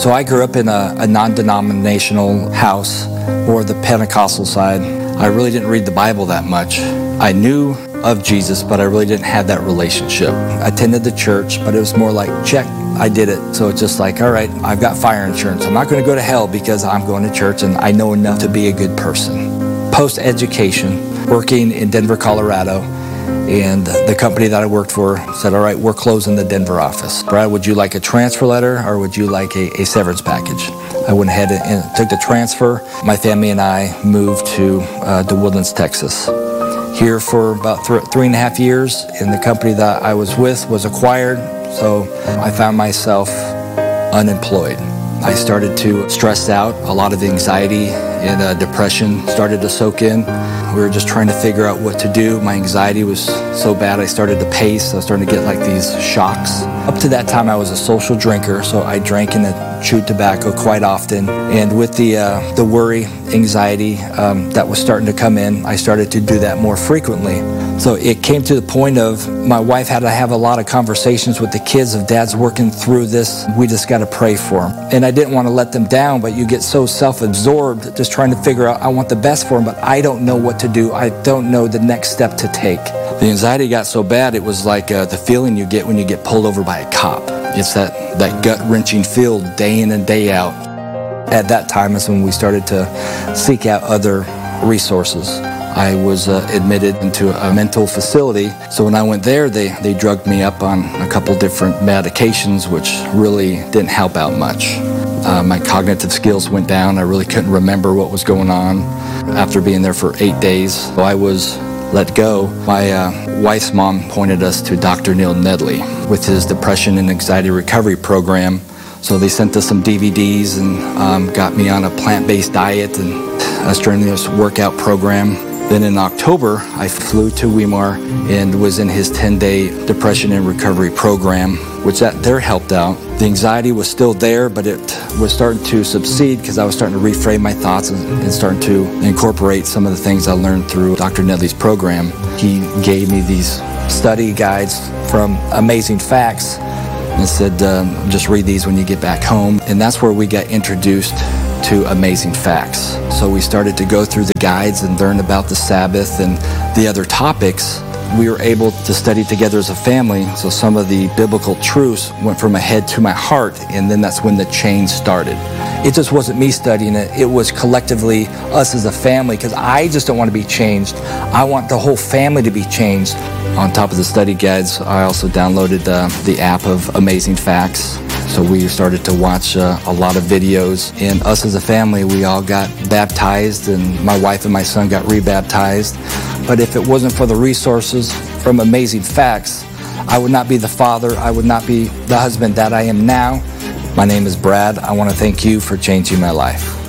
So I grew up in a non-denominational house, or the Pentecostal side. I really didn't read the Bible that much. I knew of Jesus, but I really didn't have that relationship. I attended the church, but it was more like, check, I did it. So it's just like, all right, I've got fire insurance. I'm not going to go to hell because I'm going to church and I know enough to be a good person. Post-education, working in Denver, Colorado, and the company that I worked for said, all right, we're closing the Denver office. Brad, would you like a transfer letter or would you like a severance package? I went ahead and took the transfer. My family and I moved to Woodlands, Texas. Here for about 3.5 years, and the company that I was with was acquired, so I found myself unemployed. I started to stress out. A lot of anxiety and depression started to soak in. We were just trying to figure out what to do. My anxiety was so bad I started to pace. I was starting to get like these shocks. Up to that time I was a social drinker, so I drank and chewed tobacco quite often. And with the worry, anxiety that was starting to come in, I started to do that more frequently. So it came to the point of my wife had to have a lot of conversations with the kids of Dad's working through this. We just got to pray for him. And I didn't want to let them down, but you get so self-absorbed just trying to figure out, I want the best for him, but I don't know what to do. I don't know the next step to take. The anxiety got so bad, it was like the feeling you get when you get pulled over by a cop. It's that gut-wrenching feel day in and day out. At that time is when we started to seek out other resources. I was admitted into a mental facility. So when I went there, they drugged me up on a couple different medications, which really didn't help out much. My cognitive skills went down. I really couldn't remember what was going on after being there for 8 days. So I was let go. My wife's mom pointed us to Dr. Neil Nedley with his depression and anxiety recovery program. So they sent us some DVDs and got me on a plant-based diet and a strenuous workout program. Then in October, I flew to Weimar and was in his 10-day depression and recovery program, which there helped out. The anxiety was still there, but it was starting to subside because I was starting to reframe my thoughts and starting to incorporate some of the things I learned through Dr. Nedley's program. He gave me these study guides from Amazing Facts and said, just read these when you get back home. And that's where we got introduced to Amazing Facts. So we started to go through the guides and learn about the Sabbath and the other topics. We were able to study together as a family, so some of the biblical truths went from my head to my heart, and then that's when the change started. It just wasn't me studying it, it was collectively us as a family, because I just don't want to be changed. I want the whole family to be changed. On top of the study guides, I also downloaded the app of Amazing Facts. So we started to watch a lot of videos, and us as a family, we all got baptized, and my wife and my son got rebaptized. But if it wasn't for the resources from Amazing Facts, I would not be the father, I would not be the husband that I am now. My name is Brad. I want to thank you for changing my life.